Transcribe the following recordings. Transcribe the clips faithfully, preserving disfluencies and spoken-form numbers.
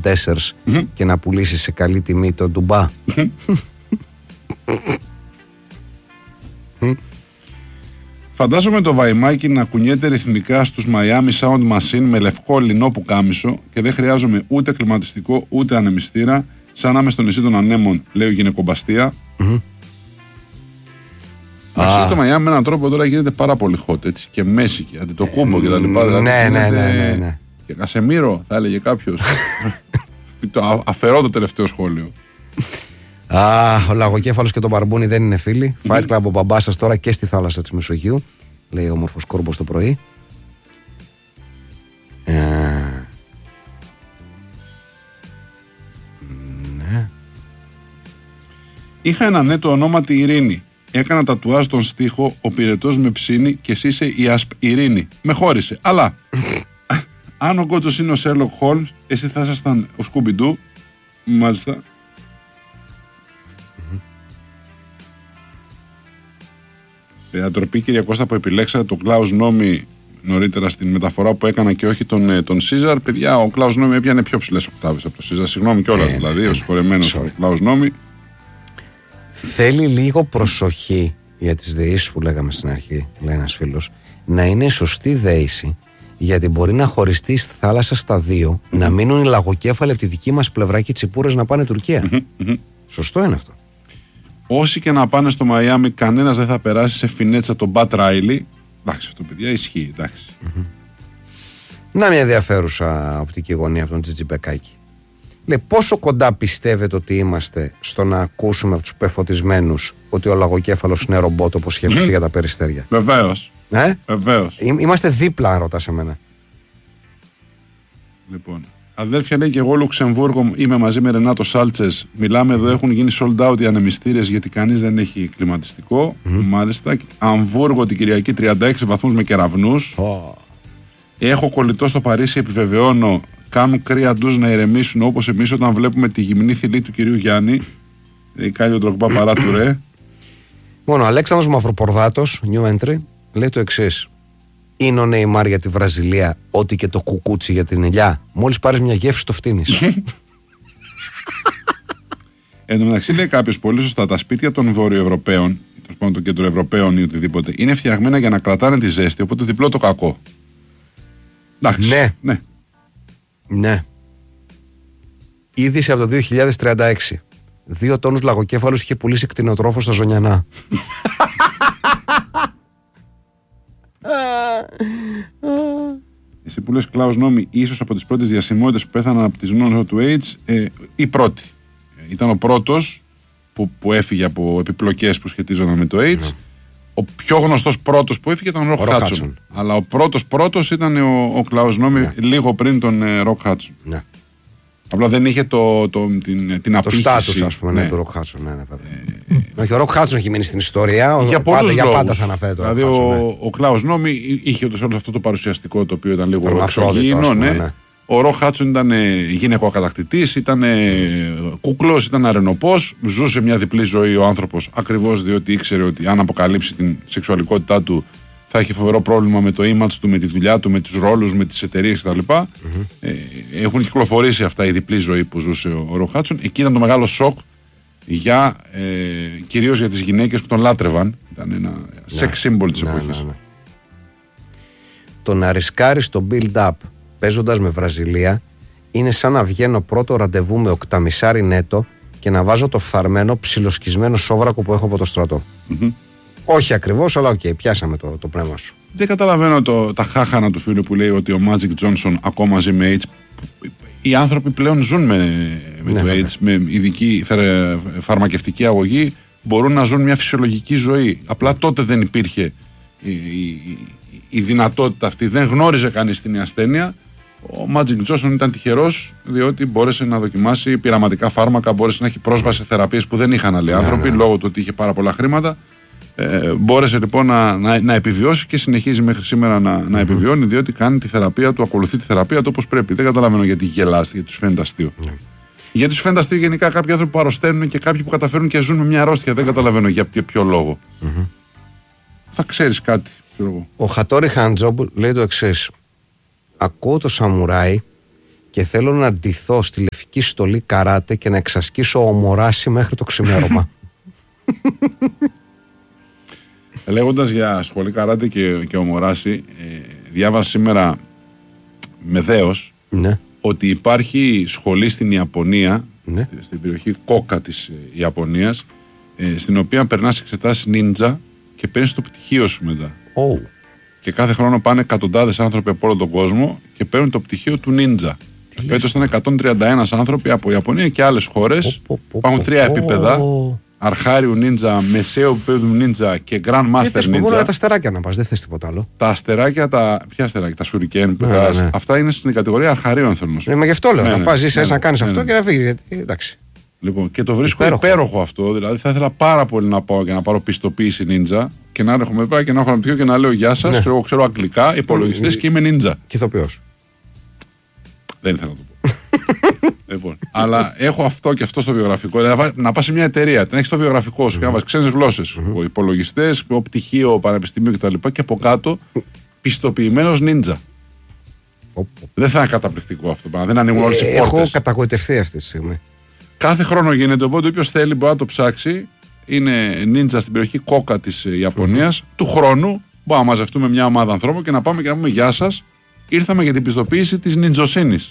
τέσσερις mm-hmm. και να πουλήσεις σε καλή τιμή το ντουμπά. Mm-hmm. mm. Φαντάζομαι το Βαϊμάκι να κουνιέται ρυθμικά στους Miami Sound Machine με λευκό λινό πουκάμισο και δεν χρειάζομαι ούτε κλιματιστικό ούτε ανεμιστήρα, σαν να είμαι στο νησί των Ανέμων, λέει ο γυναικομπαστία. Mm-hmm. Ah. Το Miami με έναν τρόπο τώρα γίνεται πάρα πολύ hot, έτσι, και Μέση και Αντιτοκούμπο και τα λοιπά. Δηλαδή, ναι, ναι, ναι, ναι, ναι. Και Κασεμίρο, θα έλεγε κάποιος. το αφαιρώ το τελευταίο σχόλιο. Α, ο Λαγοκέφαλος και το Μπαρμπούνι δεν είναι φίλοι. Fight Club ο μπαμπάς σας τώρα και στη θάλασσα της Μεσογείου, λέει ο όμορφος Κόρμπος το πρωί. Ε... Ναι. Είχα ένα νέτο ονόματι Ειρήνη. Έκανα τατουάζ τον στίχο, ο πυρετός με ψήνει και εσύ είσαι η ασπ Ειρήνη. Με χώρισε. Αλλά αν ο κότσος είναι ο Σέρλοκ Χόλμς, εσύ θα ήσασταν ο Σκούμπιντου. Μάλιστα. Θεατροπή, κυρία Κώστα, που επιλέξατε τον Κλάους Νόμι νωρίτερα στην μεταφορά που έκανα και όχι τον, τον Σίζαρ. Παιδιά, ο Κλάους Νόμι έπιανε πιο ψηλές οκτάβες από τον Σίζαρ. Συγγνώμη κιόλας, ε, δηλαδή, ε, ο συγχωρεμένος ο Κλάους Νόμι. Θέλει λίγο προσοχή για τις δεήσεις που λέγαμε στην αρχή, λέει ένας φίλος, να είναι σωστή δέηση, γιατί μπορεί να χωριστεί στη θάλασσα στα δύο, mm-hmm. να μείνουν οι λαγοκέφαλοι από τη δική μας πλευρά και οι τσιπούρες να πάνε Τουρκία. Mm-hmm. Σωστό είναι αυτό. Όσοι και να πάνε στο Μαϊάμι, κανένας δεν θα περάσει σε φινέτσα τον Μπατ Ράιλι. Εντάξει, αυτό παιδιά ισχύει, εντάξει. Mm-hmm. Να μια ενδιαφέρουσα οπτική γωνία από τον Τζιτζιμπεκάκη. Λέει, πόσο κοντά πιστεύετε ότι είμαστε στο να ακούσουμε από τους πεφωτισμένους ότι ο λαγοκέφαλος είναι ρομπότ, όπως είχε ακουστεί για τα περιστέρια? Βεβαίως. Ε? Βεβαίως. Είμαστε δίπλα, αν ρωτάς εμένα. Λοιπόν, αδέρφια, λέει, και εγώ Λουξεμβούργο είμαι μαζί με Ρενάτο Σάλτσες. Μιλάμε εδώ, έχουν γίνει sold out οι ανεμιστήρες γιατί κανείς δεν έχει κλιματιστικό. Mm. Μάλιστα. Αμβούργο την Κυριακή τριάντα έξι βαθμούς με κεραυνούς. Oh. Έχω κολλητό στο Παρίσι, επιβεβαιώνω. Κάνουν κρύα ντουζ να ηρεμήσουν όπως εμείς όταν βλέπουμε τη γυμνή θηλή του κυρίου Γιάννη. Η Κάλιο Ντρογκμπά παρά του ρε. Μόνο ο Αλέξανδρος Μαυροπορδάτος, new entry, λέει το εξής. Είναι ο Νεϊμάρ για τη Βραζιλία, ό,τι και το κουκούτσι για την ελιά. Μόλις πάρεις μια γεύση το φτύνεις. Εν τω μεταξύ, λέει κάποιος πολύ σωστά, τα σπίτια των Βορειοευρωπαίων, των Κεντροευρωπαίων ή οτιδήποτε, είναι φτιαγμένα για να κρατάνε τη ζέστη, οπότε διπλό το κακό. Εντάξει. Ναι. ναι. Ναι. Είδηση από το δύο χιλιάδες τριάντα έξι. Δύο τόνους λαγοκέφαλους είχε πουλήσει κτηνοτρόφος στα Ζωνιανά. Εσύ που λες, Κλάους Νόμι, ίσως από τις πρώτες διασημότητες που πέθαναν από τη ζώνη του AIDS, ε, η πρώτη. Ήταν ο πρώτος που, που έφυγε από επιπλοκές που σχετίζονταν με το AIDS. Mm. Ο πιο γνωστός πρώτος που έφυγε ήταν ο Ροκ Χάτσον. Αλλά ο πρώτος πρώτος ήταν ο, ο Κλάους Νόμι, ναι. λίγο πριν τον ε, Ροκ Χάτσον. Ναι. Απλά δεν είχε το, το, την, την απήχηση. Το στάτους, ας πούμε, ναι, του Ροκ Χάτσον. Ναι, ναι, ε, όχι, ο Ροκ Χάτσον έχει μείνει στην ιστορία. Για πάντα, πολλούς για λόγους. πάντα θα αναφέρει το Δηλαδή, Χάτσον, ναι. ο, ο Κλάους Νόμι είχε όλο αυτό το παρουσιαστικό το οποίο ήταν λίγο εξωγήινο. Ναι. Ναι. Ο Ροκ Χάτσον ήταν γυναικοκατακτητής, ήταν κούκλος, ήταν αρενοπός. Ζούσε μια διπλή ζωή ο άνθρωπος ακριβώς διότι ήξερε ότι αν αποκαλύψει την σεξουαλικότητά του θα έχει φοβερό πρόβλημα με το image του, με τη δουλειά του, με τους ρόλους, με τις εταιρείες κτλ. Mm-hmm. Ε, έχουν κυκλοφορήσει αυτά η διπλή ζωή που ζούσε ο Ροκ Χάτσον. Εκεί ήταν το μεγάλο σοκ για, ε, κυρίως για τις γυναίκες που τον λάτρευαν. Ήταν ένα sex symbol της εποχής. Ναι, ναι. Το να ρισκάρεις το build-up παίζοντας με Βραζιλία είναι σαν να βγαίνω πρώτο ραντεβού με οκταμισάρι νέτο και να βάζω το φθαρμένο ψιλοσκισμένο σόβρακο που έχω από το στρατό. Mm-hmm. Όχι ακριβώς, αλλά οκ, okay, πιάσαμε το, το πνεύμα σου. Δεν καταλαβαίνω το, τα χάχανα του φίλου που λέει ότι ο Magic Johnson ακόμα ζει με AIDS. Οι άνθρωποι πλέον ζουν με, με ναι, το AIDS, ναι. με ειδική φαρμακευτική αγωγή, μπορούν να ζουν μια φυσιολογική ζωή. Απλά τότε δεν υπήρχε η, η, η δυνατότητα αυτή, δεν γνώριζε κανείς την ασθένεια. Ο Magic Johnson ήταν τυχερός διότι μπόρεσε να δοκιμάσει πειραματικά φάρμακα, μπόρεσε να έχει πρόσβαση σε θεραπείες που δεν είχαν άλλοι άνθρωποι, ναι, ναι. λόγω του ότι είχε πάρα πολλά χρήματα. Ε, μπόρεσε λοιπόν να, να, να επιβιώσει και συνεχίζει μέχρι σήμερα να, να mm-hmm. επιβιώνει, διότι κάνει τη θεραπεία του, ακολουθεί τη θεραπεία του όπως πρέπει. Δεν καταλαβαίνω γιατί γελάς, γιατί τους φαίνεται αστείο. Mm. Γιατί τους φαίνεται αστείο γενικά κάποιοι άνθρωποι που αρρωσταίνουν και κάποιοι που καταφέρουν και ζουν με μια αρρώστια. Δεν καταλαβαίνω για ποιο, ποιο λόγο. Mm-hmm. Θα ξέρεις κάτι. Ο Χατόρι Χάντζομπ λέει το εξής. Ακούω το Σαμουράι και θέλω να ντυθώ στη λευκή στολή καράτε και να εξασκήσω ομοράση μέχρι το ξημέρωμα. Λέγοντας για σχολή καράτε και, και ομοράση, ε, διάβασα σήμερα με δέος Ναι. ότι υπάρχει σχολή στην Ιαπωνία, Ναι. στη, στην περιοχή Κόκα της ε, Ιαπωνίας, ε, στην οποία περνάς εξετάσεις νίντζα και παίρνεις το πτυχίο σου μετά. Oh. Και κάθε χρόνο πάνε εκατοντάδες άνθρωποι από όλο τον κόσμο και παίρνουν το πτυχίο του νίντζα. Φέτος ήταν εκατόν τριάντα ένα άνθρωποι από Ιαπωνία και άλλες χώρες. Υπάρχουν τρία επίπεδα. Αρχάριου νίντζα, μεσαίου επίπεδου νίντζα και Grand Master Μόνο νίντζα. τα αστεράκια να πας, δεν θες τίποτα άλλο. Τα αστεράκια, τα. Ποια αστεράκια, τα σουρικέν που Ναι, πετάς, ναι. αυτά είναι στην κατηγορία αρχαρίων, θέλω να σου Ναι, πω. μα γι' αυτό λέω. Ναι, να ναι, πας, ζήσεις, ναι, να κάνεις ναι, αυτό ναι. και να φύγεις. Γιατί, εντάξει. Λοιπόν, και το βρίσκω Υπέροχο. υπέροχο αυτό. Δηλαδή, θα ήθελα πάρα πολύ να πάω και να πάρω πιστοποίηση νίντζα και να έρχομαι πέρα και να έχω ένα πτυχίο και να λέω γεια σας. Ναι. Ξέρω, ξέρω αγγλικά, υπολογιστές και είμαι νίντζα. Και ηθοποιός. Δεν ήθελα να το πω. Λοιπόν, αλλά έχω αυτό και αυτό στο βιογραφικό. Δηλαδή, να πα σε μια εταιρεία, την έχει στο βιογραφικό σου και να βάζει ξένες γλώσσες, υπολογιστές, πτυχίο, πανεπιστήμιο κτλ. Και από κάτω πιστοποιημένος νίντζα. Δεν θα είναι καταπληκτικό αυτό. Δεν ανοίγουν όλες οι Ε, Έχω πόρτες. καταγοητευτεί αυτή τη στιγμή. Κάθε χρόνο γίνεται. Οπότε όποιος θέλει μπορεί να το ψάξει. Είναι νίντζα στην περιοχή Κόκα της Ιαπωνίας. Του χρόνου μπορεί να μαζευτούμε μια ομάδα ανθρώπων και να πάμε και να πούμε γεια σας. Ήρθαμε για την πιστοποίηση της νιντζοσύνης.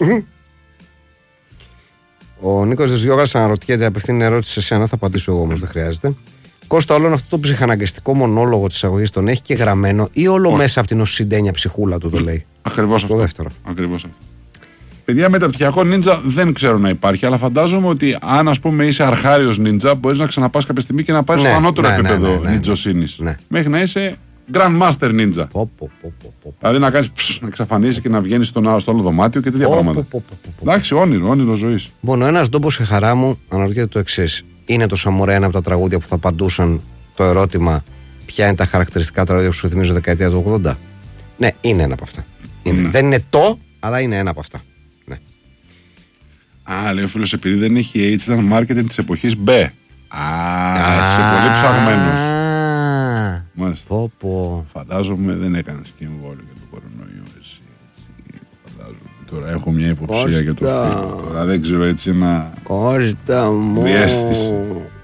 Ο Νίκος Δεσδιόγας αναρωτιέται, απευθύνει ερώτηση σε σένα, θα απαντήσω εγώ όμως, δεν χρειάζεται. Κώστα, όλον αυτό το ψυχαναγκαστικό μονόλογο της αγωγής τον έχει και γραμμένο ή όλο Όχι. μέσα από την οσυντένια ψυχούλα του το λέει? Ακριβώς Το αυτό. δεύτερο. Ακριβώς αυτό. Παιδιά, μεταπτυχιακό νίντζα δεν ξέρω να υπάρχει, αλλά φαντάζομαι ότι αν ας πούμε είσαι αρχάριος νίντζα, μπορείς να ξαναπάς κάποια στιγμή και να πάρεις Ναι, στο ανώτερο ναι, ναι, επίπεδο ναι, ναι, ναι. νιντζοσύνης. Ναι. Μέχρι να είσαι Grand Master Ninja. Πω, πω, πω, πω, πω. Δηλαδή να κάνεις ψ, να εξαφανίσει και να βγαίνεις στον, στο άλλο δωμάτιο και τέτοια Πω, πράγματα. πω, πω, πω, πω, πω. Εντάξει, όνειρο, όνειρο ζωής. Λοιπόν, ο ένας ντόμπος και χαρά μου αναρωτιέται το εξής. Είναι το Σαμουρέ ένα από τα τραγούδια που θα απαντούσαν το ερώτημα ποια είναι τα χαρακτηριστικά τραγούδια που σου θυμίζω δεκαετία του ογδόντα? Ναι, είναι ένα από αυτά. Είναι. Ναι. Δεν είναι το, αλλά είναι ένα από αυτά. Ναι. Α, λέει ο φίλος, επειδή δεν έχει H, ήταν marketing της εποχής B. Α, είσαι πολύ ψαγμένος. Α, Μάλιστα. πω, πω. Φαντάζομαι δεν έκανες και εμβόλιο για τον κορονοϊό εσύ. Έτσι, φαντάζομαι. Τώρα έχω μια υποψία για το Κώστα. φίλο. Τώρα δεν ξέρω έτσι ένα. Κώστα μου. Διέστηση.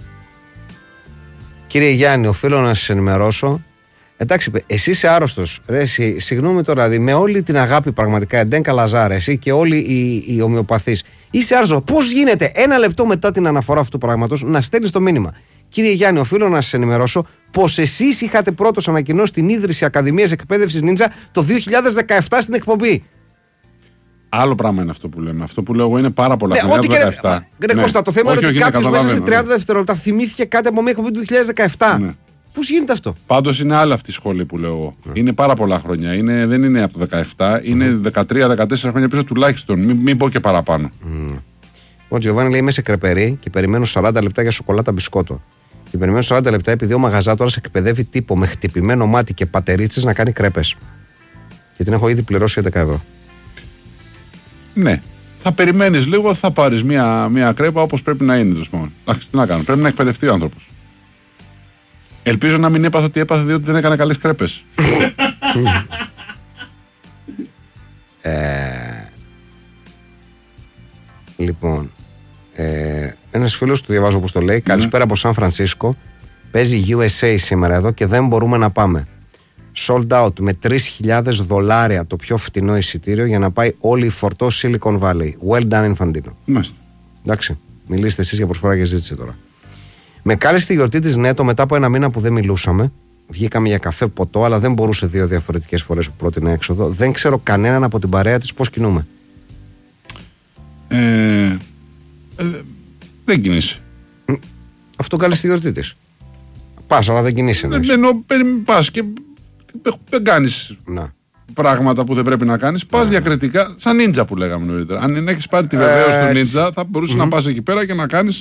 Κύριε Γιάννη, οφείλω να σας ενημερώσω. Εντάξει, εσύ είσαι άρρωστος. Ρε, εσύ, συγγνώμη τώρα, δηλαδή, με όλη την αγάπη πραγματικά, εντέν Καλαζάρ, εσύ και όλοι οι, οι ομοιοπαθείς. Είσαι άρρωστος. Πώς γίνεται ένα λεπτό μετά την αναφορά αυτού του πράγματος να στέλνεις το μήνυμα? Κύριε Γιάννη, οφείλω να σας ενημερώσω πως εσείς είχατε πρώτος ανακοινώσει την ίδρυση Ακαδημίας Εκπαίδευσης Νίντζα το δύο χιλιάδες δεκαεπτά στην εκπομπή. Άλλο πράγμα είναι αυτό που λέμε. Αυτό που λέω εγώ είναι πάρα πολλά Ναι, χρόνια. ό,τι το και δεκαεπτά. Ρε Ναι. Κώστα, το θέμα Όχι, είναι ότι όχι, ναι, κάποιος μέσα σε καταλαβαίνω, τριάντα ναι. δευτερόλεπτα θυμήθηκε κάτι από μια εκπομπή του δύο χιλιάδες δεκαεπτά. Ναι. Πώς γίνεται αυτό? Πάντως είναι άλλη αυτή η σχολή που λέω εγώ. Είναι πάρα πολλά χρόνια. Είναι, δεν είναι από το δεκαεπτά, είναι δεκατρία δεκατέσσερα χρόνια πίσω τουλάχιστον. Μην, μην πω και παραπάνω. Ο Τζιοβάνι λέει: είμαι σε κρεπερί και περιμένω σαράντα λεπτά για σοκολάτα μπισκότο. Και περιμένω σαράντα λεπτά επειδή ο μαγαζάτορας εκπαιδεύει τύπο με χτυπημένο μάτι και πατερίτσες να κάνει κρέπες. Και την έχω ήδη πληρώσει έντεκα ευρώ. Ναι. Θα περιμένεις λίγο, θα πάρεις μια, μια κρέπα όπως πρέπει να είναι. τέλος πάντων. Εντάξει, τι να κάνω. Πρέπει να εκπαιδευτεί ο άνθρωπος. Ελπίζω να μην έπαθε ότι έπαθε διότι δεν έκανε καλές κρέπες. ε, λοιπόν, ε, ένας φίλος του διαβάζω όπως το λέει. Καλησπέρα από Σαν Φρανσίσκο. Παίζει γιου ες έι σήμερα εδώ και δεν μπορούμε να πάμε. Sold out με τρεις χιλιάδες δολάρια το πιο φτηνό εισιτήριο για να πάει όλη η φορτό Silicon Valley. Well done, Infantino. Μάλιστα. Εντάξει, μιλήστε εσείς για προσφορά και ζήτηση τώρα. Με κάλεσε στη γιορτή της Νέτο μετά από ένα μήνα που δεν μιλούσαμε. Βγήκαμε για καφέ, ποτό, αλλά δεν μπορούσε δύο διαφορετικές φορές που πρότεινε έξοδο. Δεν ξέρω κανέναν από την παρέα της πώς κινούμε. Ε, ε, δεν κινείσαι. Αυτό κάλεσε στη γιορτή της. Πας, αλλά δεν κινείσαι. Δεν εννοώ, πας και δεν κάνεις Να. πράγματα που δεν πρέπει να κάνεις. Πας διακριτικά, σαν νίντζα που λέγαμε νωρίτερα. Αν έχεις πάρει τη βεβαίωση του έτσι. νίντζα, θα μπορούσες να πας εκεί πέρα και να κάνεις.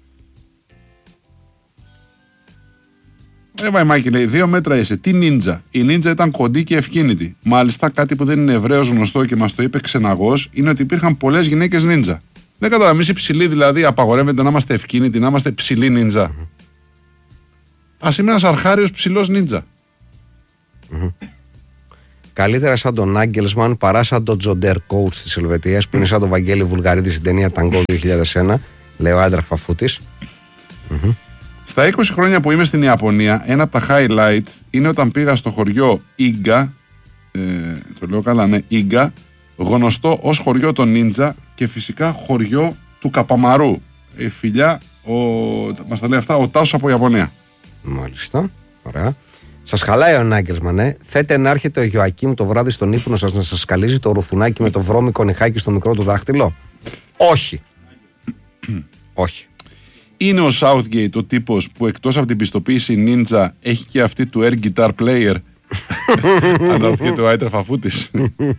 Ε, Βαϊμάκη λέει: Δύο μέτρα είσαι. Τι νίντζα. Η νίντζα ήταν κοντή και ευκίνητη. Μάλιστα, κάτι που δεν είναι ευρέως γνωστό και μας το είπε ξεναγός είναι ότι υπήρχαν πολλές γυναίκες νίντζα. Δεν καταλαβαίνω. Εμείς οι ψηλοί δηλαδή απαγορεύεται να είμαστε ευκίνητοι, να είμαστε ψηλοί νίντζα. Ας είμαι ένας αρχάριος ψηλός νίντζα. Καλύτερα σαν τον Άγγελσμαν παρά σαν τον Τζοντέρ coach της Ελβετίας που είναι σαν τον Βαγγέλη Βουλγαρίδη στην ταινία Ταγκό δύο χιλιάδες ένα. Λέει ο Άιντραχτ Φαφούτης. Mm-hmm. Στα είκοσι χρόνια που είμαι στην Ιαπωνία, ένα από τα highlight είναι όταν πήγα στο χωριό Ίγκα, ε, το λέω καλά, ναι, Ίγκα, γνωστό ως χωριό των Νίντζα και φυσικά χωριό του Καπαμαρού. Ε, φιλιά, ο, μας τα λέει αυτά ο Τάσος από Ιαπωνία. Μάλιστα, ωραία. Σας χαλάει ο Νάγκελσμαν, ε. Θέτε να έρχεται ο Γιωακίμ το βράδυ στον ύπνο σας να σας σκαλίζει το ρουθουνάκι με το βρώμικο νυχάκι στο μικρό του δάχτυλο? Όχι. Όχι. Είναι ο Southgate ο τύπος που εκτός από την πιστοποίηση Ninja έχει και αυτή του air guitar player? Αναρωτιέται ο Άιντραχτ Φαφούτης.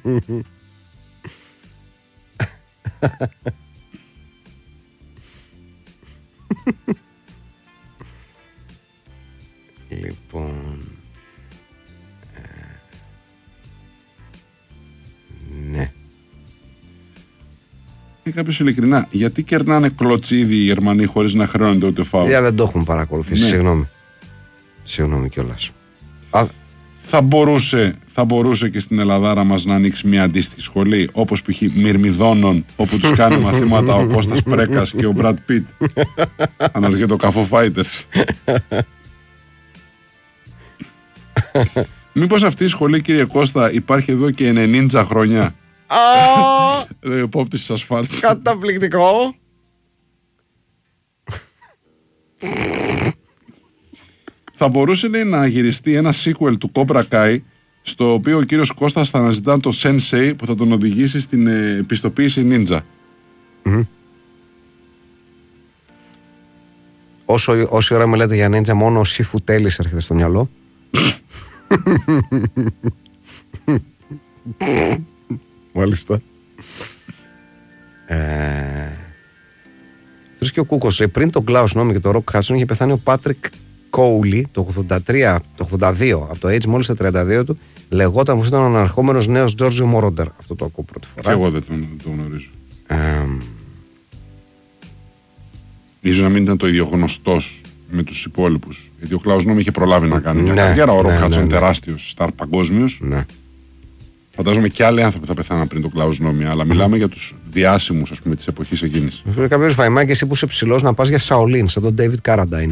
Λοιπόν, ε, ναι. Και κάποιος ειλικρινά, γιατί κερνάνε κλωτσίδι οι Γερμανοί χωρίς να χρεώνονται ούτε φάουλ? Για δεν το έχουμε παρακολουθήσει, ναι. Συγγνώμη. Συγγνώμη κιόλας. Α... Θα μπορούσε, θα μπορούσε και στην Ελλαδάρα μας να ανοίξει μια αντίστοιχη σχολή, όπως π.χ. Μυρμηδόνων, όπου τους κάνει μαθήματα ο Κώστας Πρέκας και ο Μπραντ Πιτ. Αναργεί το Καφό Φάιτερς. Μήπως αυτή η σχολή, κύριε Κώστα, υπάρχει εδώ και ενενήντα χρόνια? Λέει ο πόπτης της ασφάλτης. Καταπληκτικό. Θα μπορούσε, λέει, να γυριστεί ένα sequel του Cobra Kai, στο οποίο ο κύριος Κώστας θα αναζητά το sensei που θα τον οδηγήσει στην ε, πιστοποίηση ninja. Mm-hmm. Όσο, όση ώρα μιλάτε για ninja, μόνο ο Σίφου Τέλης έρχεται στο μυαλό. Μάλιστα. ε... Τώρα και ο Κούκος λέει, πριν τον Κλάους Νόμι και τον Ροκ Χάτσον είχε πεθάνει ο Πάτρικ Κόουλι το ογδόντα τρία, το ογδόντα δύο, από το AIDS μόλις τα τριάντα δύο του, λεγόταν πως ήταν ο αναρχόμενος νέος Τζόρτζιο Μορόντερ. Αυτό το ακούω πρώτη φορά. Και εγώ δεν τον, τον γνωρίζω. Ε... Ίσως να μην ήταν το ίδιο γνωστός με τους υπόλοιπους. Γιατί ο Κλάους Νόμι είχε προλάβει να κάνει μια ναι, καριέρα. Ο Ροκ Χάτσον είναι τεράστιος στάρ παγκόσμιος. Ναι. Φαντάζομαι και άλλοι άνθρωποι θα πεθάναν πριν τον Κλάους Νόμι, αλλά μιλάμε για τους διάσημους, ας πούμε, της εποχής εκείνης. Φίλε κάποιος Βαϊμάκη, εσύ που είσαι ψηλός να πας για Σαολίν, σαν τον Ντέιβιτ Καραντάιν.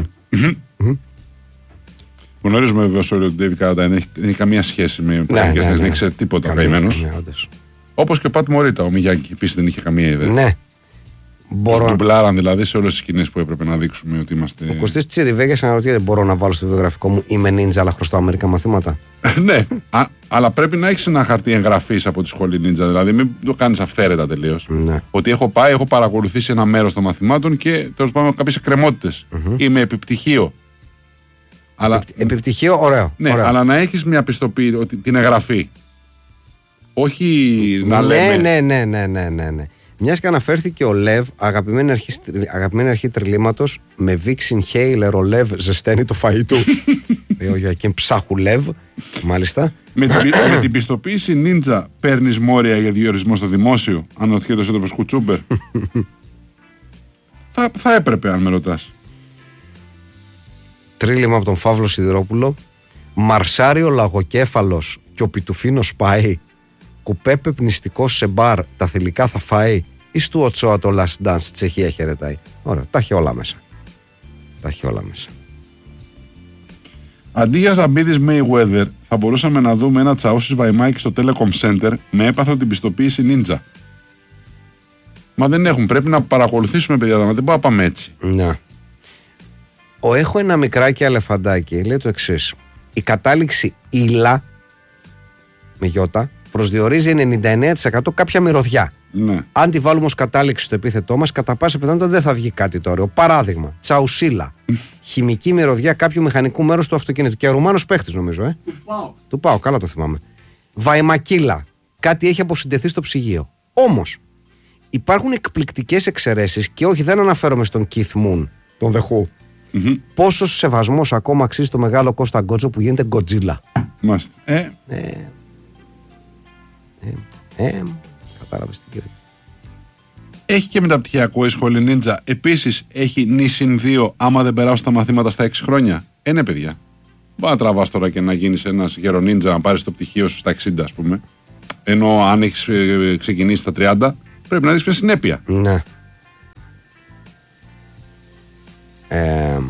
Γνωρίζουμε βέβαια ότι ο Ντέιβιτ Καραντάιν δεν έχει καμία σχέση με πραγματικές θέσεις, δεν ξέρει τίποτα καημένος. Όπως και ο Πατ Μωρίτα, ο Μιγιάκη επίσης δεν είχε καμία ιδέα. Ναι. Μπορώ... Ντουμπλάραν δηλαδή σε όλες τις σκηνές που έπρεπε να δείξουμε ότι είμαστε. Ο Κωστής Τσιριβέγιας αναρωτιέται, μπορώ να βάλω στο βιογραφικό μου είμαι νίντζα, αλλά χρωστάω μερικά μαθήματα? Ναι, α, αλλά πρέπει να έχεις ένα χαρτί εγγραφής από τη σχολή νίντζα. Δηλαδή, μην το κάνεις αυθαίρετα τελείως. Ναι. Ότι έχω πάει, έχω παρακολουθήσει ένα μέρος των μαθημάτων και τέλος πάντων κάποιες εκκρεμότητες. Mm-hmm. Είμαι επιπτυχίο. Αλλά... Επιπτυχίο, ωραίο. Ναι, ωραίο. Αλλά να έχεις μια πιστοποίηση, την εγγραφή. Όχι να ναι, λέμε. Ναι, ναι, ναι, ναι, ναι, ναι. Μιας και αναφέρθηκε ο Λεβ, αγαπημένη αρχή, αγαπημένη αρχή τριλήματος, με βίξιν χέιλερ ο Λεβ ζεσταίνει το φαΐ του. Ο Γιωακίμ ψάχου Λεβ, μάλιστα. Με την, με την πιστοποίηση νίντζα παίρνεις μόρια για διορισμό στο δημόσιο, αν ρωτιέται ο σύντροφος Κουτσούμπερ? θα, θα έπρεπε, αν με ρωτάς. Τρίλημα από τον Φαύλο Σιδηρόπουλο. Μαρσάριο λαγοκέφαλος και ο Πιτουφίνος πάει. Κουπέπε πνιστικός σε μπαρ, τα θηλυκά θα φάει. Ή στου Οτσόα το Last Dance Τσεχία χαιρετάει? Ωραία, τα έχει όλα μέσα. Τα έχει όλα μέσα. Αντί για Ζαμπίδης Mayweather, θα μπορούσαμε να δούμε ένα Τσαούσης Βαϊμάκη στο Telecom Center με έπαθρο την πιστοποίηση Ninja. Μα δεν έχουν, πρέπει να παρακολουθήσουμε, παιδιά, δεν μπορούμε να πάμε έτσι. Ναι. Ο έχω ένα μικράκι αλεφαντάκι, λέει το εξής. Η κατάληξη ήλα με γιώτα προσδιορίζει ενενήντα εννέα τοις εκατό κάποια μυρωδιά. Ναι. Αν τη βάλουμε ως κατάληξη στο επίθετό μας, κατά πάσα πιθανότητα δεν θα βγει κάτι το ωραίο. Παράδειγμα, τσαουσίλα. Χημική μυρωδιά κάποιου μηχανικού μέρους του αυτοκίνητου. Και Ρουμάνος παίχτης, νομίζω, ε. Του πάω. Του πάω, καλά το θυμάμαι. Βαϊμακίλα. Κάτι έχει αποσυντεθεί στο ψυγείο. Όμως, υπάρχουν εκπληκτικές εξαιρέσεις και όχι, δεν αναφέρομαι στον Keith Moon, τον Δεχού. Mm-hmm. Πόσος σεβασμός ακόμα αξίζει το μεγάλο Κώστα Γκότσο που γίνεται Γκοτζίλα. Μάστε. Ε. Ε. Ε. ε κατάλαβες την κυρία. Έχει και μεταπτυχιακό η σχολή Νίντζα. Επίσης έχει νη συν δύο άμα δεν περάσουν τα μαθήματα στα έξι χρόνια. Ε, ναι, παιδιά. Μπα να τραβάς τώρα και να γίνεις ένας γερονίντζα, να πάρεις το πτυχίο σου στα εξήντα, ας πούμε. Ενώ αν έχεις ξεκινήσει στα τριάντα, πρέπει να δεις μια συνέπεια. Ναι. Ε...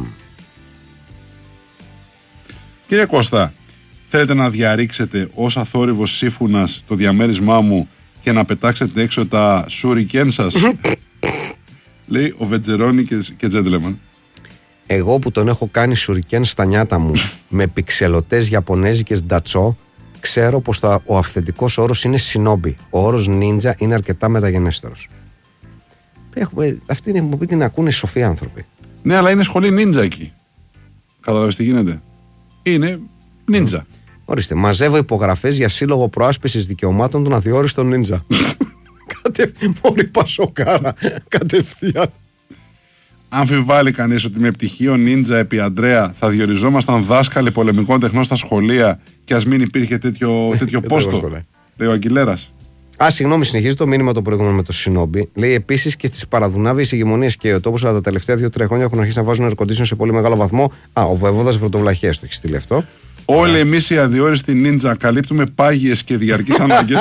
Κύριε Κώστα, θέλετε να διαρρήξετε ως αθόρυβος σύμφωνας το διαμέρισμά μου και να πετάξετε έξω τα σουρικέν σας? Λέει ο Βετζερόνι και, και Τζέντλεμαν. Εγώ που τον έχω κάνει σουρικέν στα νιάτα μου με πιξελωτές ιαπωνέζικες ντατσό, ξέρω πως τα, ο αυθεντικός όρος είναι σινόμπι. Ο όρος νίντζα είναι αρκετά μεταγενέστερος. Έχουμε, αυτή είναι που την ακούνε οι σοφοί άνθρωποι. Ναι, αλλά είναι σχολή νίντζα εκεί. Καταλαβαίνεις τι γίνεται? Είναι νίντζα. Mm. Ορίστε, μαζεύω υπογραφές για σύλλογο προάσπισης δικαιωμάτων των αδιόριστων νίντζα. Κατε... Μωρή πασοκάρα, κατευθείαν. Αμφιβάλλει κανείς ότι με πτυχίο νίντζα επί Αντρέα θα διοριζόμασταν δάσκαλοι πολεμικών τεχνών στα σχολεία και ας μην υπήρχε τέτοιο, τέτοιο πόστο? Λέει ο Αγγιλέρας. Α, συγγνώμη, συνεχίζει το μήνυμα το προηγούμενο με το Σινόμπι. Λέει επίσης και στις παραδουνάβιες ηγεμονίες και ο τόπος τα τελευταία δύο-τρία χρόνια έχουν αρχίσει να βάζουν air condition σε πολύ μεγάλο βαθμό. Α, ο Βοεβόδας Βροντοβλαχίας το έχει στείλει αυτό. Όλοι yeah. εμείς οι αδιόριστοι νίντζα καλύπτουμε πάγιες και διαρκείς ανάγκες.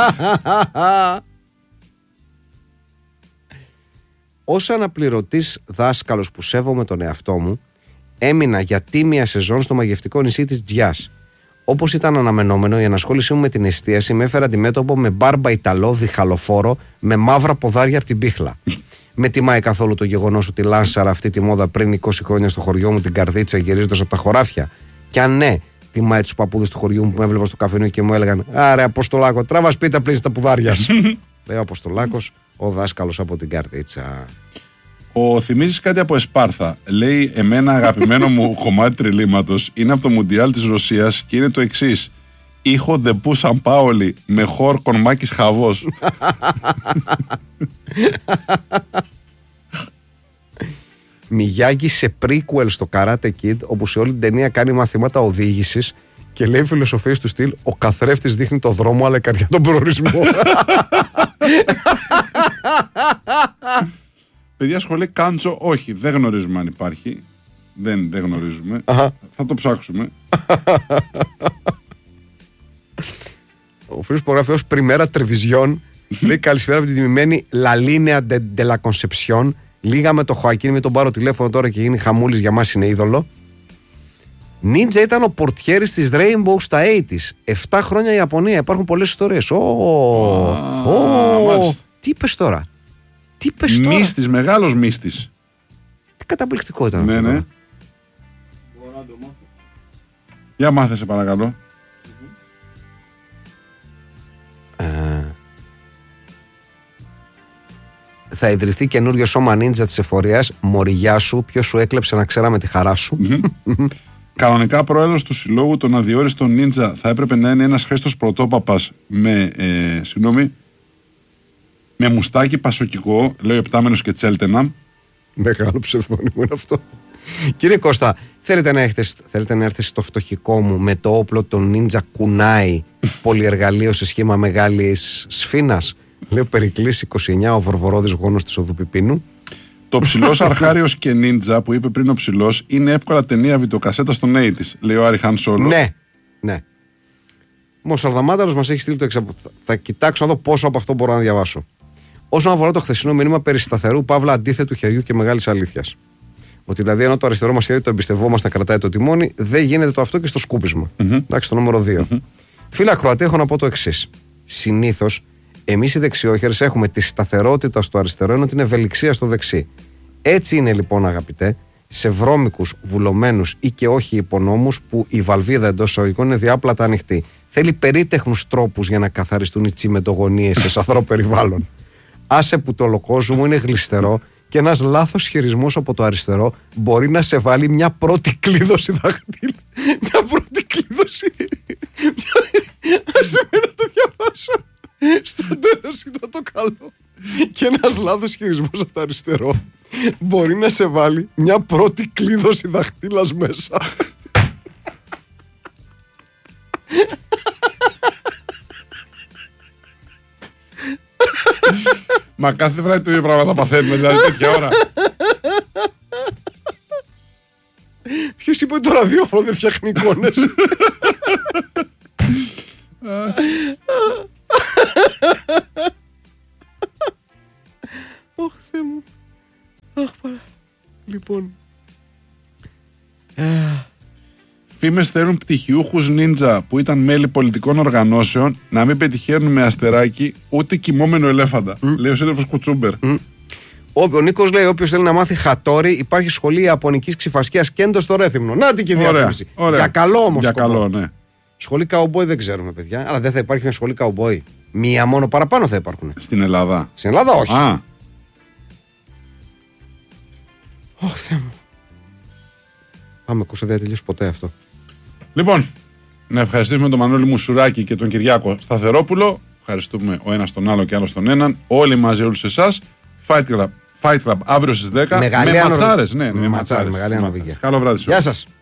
Ως αναπληρωτής δάσκαλος που σέβομαι τον εαυτό μου, έμεινα για τίμια σεζόν στο μαγευτικό νησί της Τζιάς. Όπως ήταν αναμενόμενο, η ανασχόλησή μου με την εστίαση με έφερε αντιμέτωπο με μπάρμπα Ιταλό διχαλοφόρο με μαύρα ποδάρια από την πίχλα. Με τιμάει καθόλου το γεγονός ότι λάνσαρα αυτή τη μόδα πριν είκοσι χρόνια στο χωριό μου την καρδίτσα γυρίζοντας από τα χωράφια? Και αν ναι, τιμάει τους παππούδες του χωριού μου που με έβλεπα στο καφενείο και μου έλεγαν «Άρε Αποστολάκο, τράβα σπίτα πλήση τα πουδάρια». Λέει ο Αποστολάκος, ο δάσκαλος από την καρδίτσα. Ο θυμίζεις κάτι από Εσπάρθα. Λέει, εμένα αγαπημένο μου κομμάτι τριλήματος είναι από το Μουντιάλ της Ρωσίας και είναι το εξής. Ήχο Δεπού Σαν Πάολη με χορ Κονμάκης Χαβός. Μιγιάγκη σε prequel στο Karate Kid, όπου σε όλη την ταινία κάνει μαθήματα οδήγησης και λέει φιλοσοφίες του στυλ «Ο καθρέφτης δείχνει το δρόμο, αλλά η καρδιά τον προορισμό». Παιδιά, σχολή Κάντσο, όχι, δεν γνωρίζουμε αν υπάρχει. Δεν, δεν γνωρίζουμε. Αχα. Θα το ψάξουμε. Ο φίλος που γράφει ως Πριμέρα Τρεβιζιόν λέει καλησπέρα από την τιμημένη La Linea de, de la Concepción. Λίγα με το Χωακίν, με τον πάρω τηλέφωνο τώρα και γίνει χαμούλης, για μας είναι είδωλο. Νίντζα ήταν ο πορτιέρης της Rainbow στα ογδόντα. Εφτά χρόνια Ιαπωνία, υπάρχουν πολλές ιστορίες. Ω, τι είπες τώρα? Τι είπες τώρα? Μύστης, μεγάλος μύστης. Τι καταπληκτικό ήταν ναι, αυτό. Ναι, ναι. Για μάθεσαι παρακαλώ. Ε, θα ιδρυθεί καινούριο σώμα νίντζα της εφορίας. Μοριγιά σου, ποιος σου έκλεψε να ξέραμε τη χαρά σου. Κανονικά πρόεδρος του συλλόγου των αδιόριστων νίντζα θα έπρεπε να είναι ένας Χρήστος Πρωτόπαπας με, ε, συγγνώμη, με μουστάκι πασοκικό, λέει ο Επτάμενος και Τσέλτεναμ. Μεγάλο ψευδόνυμο είναι αυτό. Κύριε Κώστα, θέλετε να, έχετε, θέλετε να έρθετε στο φτωχικό μου με το όπλο των νίντζα κουνάι πολυεργαλείο σε σχήμα μεγάλης σφήνας? Λέει ο Περικλής είκοσι εννιά, ο βορβορόδης γόνος της Οδού Πιπίνου. Το ψηλός Αρχάριος και νίντζα που είπε πριν ο ψηλός είναι εύκολα ταινία βιντεοκασέτα στον ογδόντα, λέει ο Άρη Χαν Σόλο. Ναι, ναι. Ο Σαρδαμάταρος μας έχει στείλει το εξαπο... Θα κοιτάξω να δω πόσο από αυτό μπορώ να διαβάσω. Όσον αφορά το χθεσινό μήνυμα περί σταθερού παύλα αντίθετου χεριού και μεγάλης αλήθειας. Ότι δηλαδή ενώ το αριστερό μας χέρι το εμπιστευόμαστε, κρατάει το τιμόνι, δεν γίνεται το αυτό και στο σκούπισμα. Mm-hmm. Εντάξει, το νούμερο δύο. Mm-hmm. Φίλα Κροατή, έχω να πω το εξής. Συνήθως, εμείς οι δεξιόχερες έχουμε τη σταθερότητα στο αριστερό ενώ την ευελιξία στο δεξί. Έτσι είναι λοιπόν, αγαπητέ, σε βρώμικους, βουλωμένους ή και όχι υπονόμους που η βαλβίδα εντός εισαγωγικών είναι διάπλατα ανοιχτή. Θέλει περίτεχνους τρόπους για να καθαριστούν οι τσιμεντογωνίες σε σαθρό περιβάλλον. Άσε που το λοκόζου μου είναι γλιστερό και ένας λάθος χειρισμός από το αριστερό μπορεί να σε βάλει μια πρώτη κλείδωση δαχτύλ. Μια πρώτη κλείδωση. Άσε με να το διαβάσω. Στο τέλος ήταν το καλό. Και ένας λάθος χειρισμός από το αριστερό μπορεί να σε βάλει μια πρώτη κλείδωση δαχτύλας μέσα. Μα κάθε βράδυ το ίδιο πράγματα παθαίνουμε, δηλαδή τέτοια ώρα. Ποιος Ποιος είπε ότι το ραδιόφωνο δεν φτιάχνει εικόνες? Ωχ, Θεέ μου. Αχ, παρά. Λοιπόν. Φήμες στέλνουν πτυχιούχους νίντζα που ήταν μέλη πολιτικών οργανώσεων να μην πετυχαίνουν με αστεράκι ούτε κοιμόμενο ελέφαντα. Mm. Λέει ο σύντροφος Κουτσούμπερ. Mm. Ο Νίκος λέει: όποιος θέλει να μάθει χατόρι, υπάρχει σχολή ιαπωνικής ξυφασκίας Κέντο στο Ρέθυμνο. Να την και διαφήμιση. Για καλό όμως. Για καλό, ναι. Σχολή καουμπόι δεν ξέρουμε, παιδιά. Αλλά δεν θα υπάρχει μια σχολή καουμπόι. Μία μόνο παραπάνω θα υπάρχουν. Στην Ελλάδα. Στην Ελλάδα, όχι. Α. Ωχ, Θεέ μου. Πάμε, ακούσα, δεν θα τελειώσει ποτέ αυτό. Λοιπόν, να ευχαριστήσουμε τον Μανώλη Μουσουράκη και τον Κυριάκο Σταθερόπουλο. Ευχαριστούμε ο ένας τον άλλο και άλλο τον έναν. Όλοι μαζί, όλους εσάς. Fight Club, Fight Club αύριο στις δέκα. Μεγάλη με ανο... ματσάρες. Ναι, με, με ματσάρες. Μεγάλη ανοβηγία. Καλό βράδυ. Γεια σας.